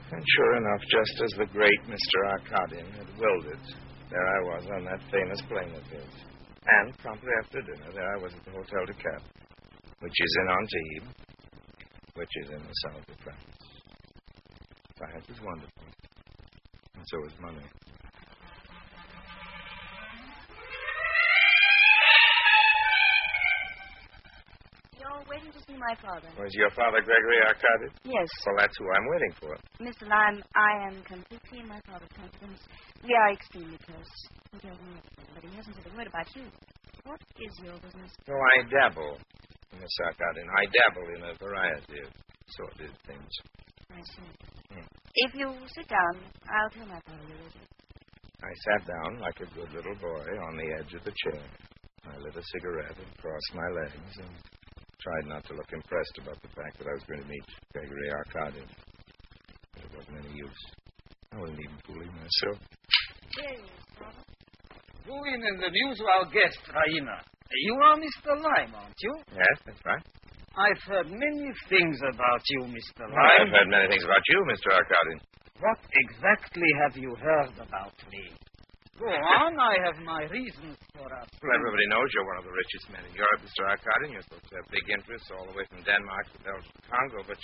And sure enough, just as the great Mr. Arkadin had willed it, there I was on that famous plane of his. And promptly after dinner, there I was at the Hotel de Cap, which is in Antibes, which is in the south of France. Science is wonderful, and so is money. Waiting to see my father. Was your father Gregory Arkadin? Yes. Well, that's who I'm waiting for. Mr. Lime, I am completely in my father's confidence. We are extremely close. He tells me everything, but he hasn't said a word about you. What is your business? Oh, I dabble, Miss Arkadin. I dabble in a variety of sordid things. I see. If you sit down, I'll tell my father you're ready. I sat down like a good little boy on the edge of the chair. I lit a cigarette and crossed my legs and tried not to look impressed about the fact that I was going to meet Gregory Arkadin. But it wasn't any use. I wasn't even fooling myself. There he is, Father. Going in the news of our guest, Raina. You are Mr. Lime, aren't you? Yes, that's right. I've heard many things about you, Mr. Lime. I've heard many things about you, Mr. Arkadin. What exactly have you heard about me? Go on, I have my reasons for asking. Well, everybody knows you're one of the richest men in Europe, Mr. Arkadin. You're supposed to have big interests all the way from Denmark to Belgium to Congo, but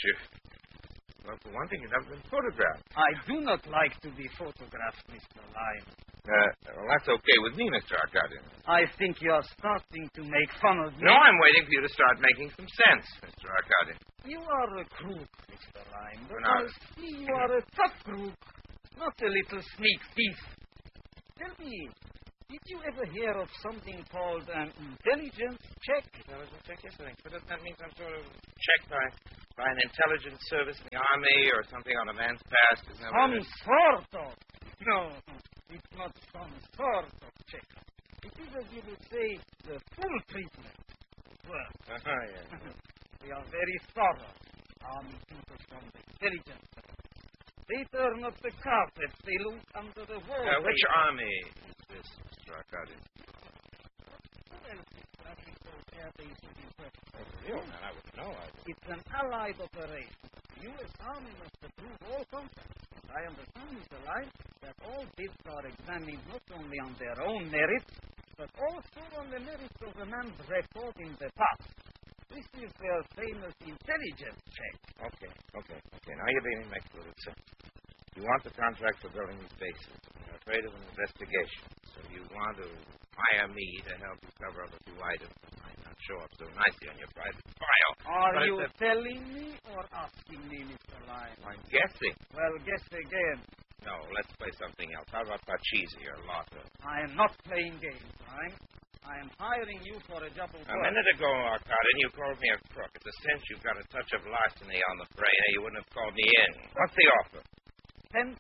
well, for one thing, you've never been photographed. I do not like to be photographed, Mr. Lime. Well, that's okay with me, Mr. Arkadin. I think you are starting to make fun of me. No, I'm waiting for you to start making some sense, Mr. Arkadin. You are a crook, Mr. Lime, but No. I see you are a tough crook, not a little sneak thief. Tell me, did you ever hear of something called an intelligence check? Intelligence check, yes, I think. But that means some sort of check by an intelligence service in the Army or something on a man's past. Isn't that Some what it is? sort of. No, it's not some sort of check. It is, as you would say, the full treatment. Well, Yeah. we are very thorough. Army people from the intelligence service. They turn up the carpets. They look under the wall. Which army is this, Mr. Arkadin? I wouldn't know. It's an allied operation. The U.S. Army must approve all contracts. I understand, Mr. Lime, that all bids are examined not only on their own merits, but also on the merits of a man's record in the past. This is their famous intelligence check. Okay. Now you're beginning to make a little sense. You want the contract for building these bases. You're afraid of an investigation. So you want to hire me to help you cover up a few items that might not show up so nicely on your private file. Are you telling me or asking me, Mr. Lime? I'm guessing. Well, guess again. No, let's play something else. How about Pachisi or Lotto? I am not playing games, Lime. I am hiring you for a job of work. A minute ago, Arkadin, you called me a crook. It's a cinch you've got a touch of larceny on the fray. You wouldn't have called me in. What's the offer? $10,000.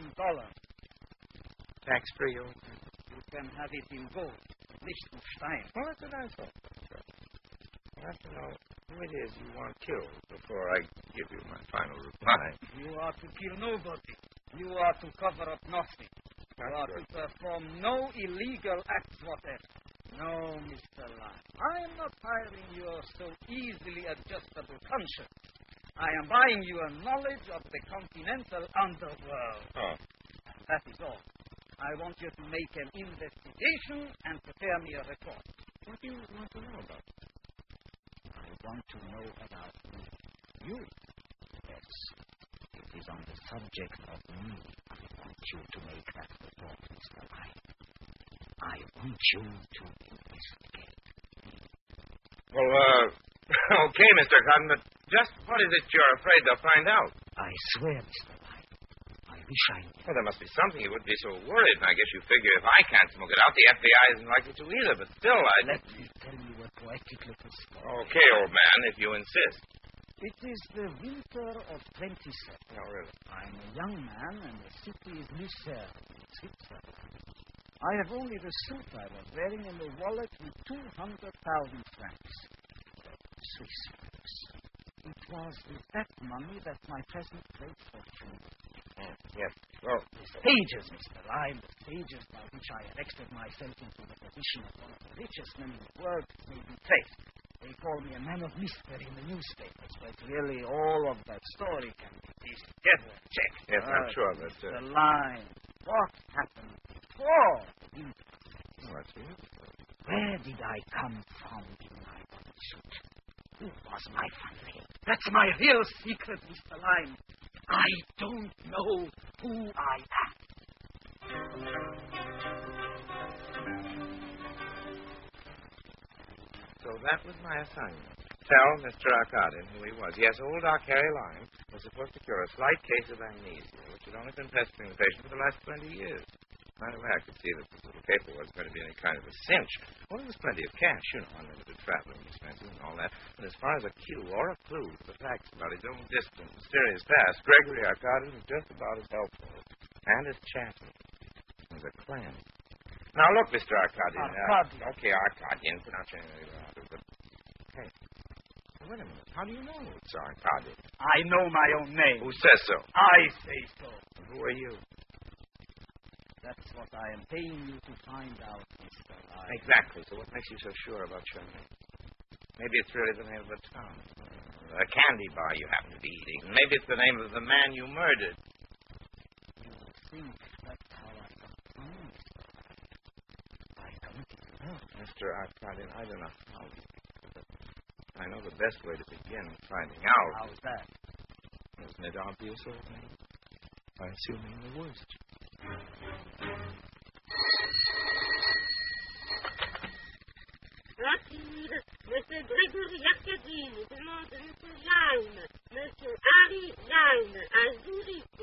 Tax-free, old man. You can have it in gold. Liechtenstein. Well, that's a nice offer. I have to know who it is you want killed before I give you my final reply. You are to kill nobody. You are to cover up nothing. You are to perform no illegal acts whatever. No, Mr. Lime. I am not hiring your so easily adjustable conscience. I am buying you a knowledge of the continental underworld. Oh. That is all. I want you to make an investigation and prepare me a report. What do you want to know about? I want to know about you. Yes. It is on the subject of me. I want you to make that report, Mr. Lime. I want you to investigate. Well, okay, Mr. Cotton, but just what is it you're afraid they'll find out? I swear, Mr. Lime. I wish I knew. Well, there must be something you wouldn't be so worried, and I guess you figure if I can't smoke it out, the FBI isn't likely to either, but still, Let me tell you a poetic little story. Okay, old man, if you insist. It is the winter of 27. No, really? I'm a young man, and the city is Lucerne, Switzerland. I have only the suit I was wearing in the wallet with 200,000 francs. Swiss francs. It was with that money that my present great fortune. Yes. Well, The stages, Mr. Lime, the stages by which I erected myself into the position of one of the richest men in the world may be traced. They call me a man of mystery in the newspapers, but really all of that story can be pieced together. Check. Yes, I'm sure of it. The line. What happened before? What's it? Where did I come from in my suit? Who was my family? That's my real secret, Mr. Lime. I don't know who I am. So that was my assignment. Tell Mr. Arkadin who he was. Yes, old Doc Harry Lime was supposed to cure a slight case of amnesia, which had only been pestering the patient for the last 20 years. Right away, I could see that this little paper wasn't going to be any kind of a cinch. Well, there was plenty of cash, unlimited traveling expenses and all that. But as far as a cue or a clue to the facts about his own distant, mysterious past, Gregory Arkadin was just about as helpful and as chatty as a clam. Now, look, Mr. Arkadin. Arkadin. Okay, Arkadin. Put out your name. But, hey, wait a minute. How do you know it's Arkadin? I know my own name. Who says so? I say so. Who are you? That's what I am paying you to find out, Mr. Lime. Exactly. So what makes you so sure about your name? Maybe it's really the name of a town. A candy bar you happen to be eating. Maybe it's the name of the man you murdered. You think that's how I got found? I don't know. Mr. Arkadin, I don't know how you but I know the best way to begin finding out. How's that? Isn't it obvious, old man? By assuming the worst. Mr. Gregory Arkadin, demande Mr. Lime, Mr. Harry Lime, à Zurich.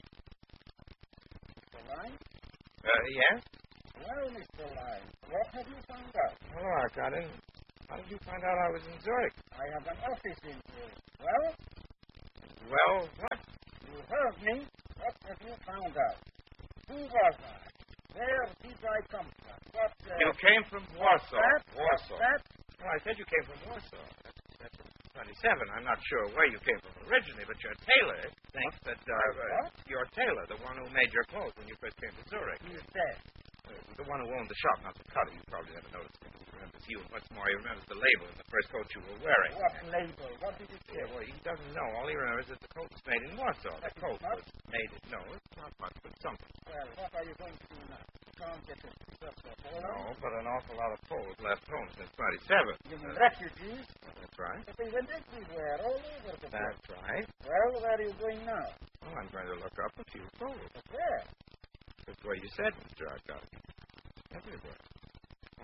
Mr. Lime? Yes? Well, Mr. Lime, what have you found out? Hello, Arkadin. How did you find out I was in Zurich? I have an office in Zurich. Well? Well, what? You heard me. What have you found out? Who was I? Where did I come from? What, You came from Warsaw. That? Warsaw. That? Well, I said you came from Warsaw. That's 27. I'm not sure where you came from originally, but your tailor thinks that What? your tailor, the one who made your clothes when you first came to Zurich, He's dead. the one who owned the shop, not the cutter. You probably never noticed him. He remembers you, and what's more, he remembers the label in the first coat you were wearing. What label? What did it say? Yeah, well, he doesn't know. All he remembers is the coat was made in Warsaw. The coat was made in... No, it's not much, but something. Well, what are you going to do now? You can't get it. No, but an awful lot of Poles left home since 27. You mean refugees? That's right. But they went everywhere, all over the place. That's right. Well, where are you going now? Well, I'm going to look up a few Poles. But where? That's what you said, Mr. Arkadin. Everywhere.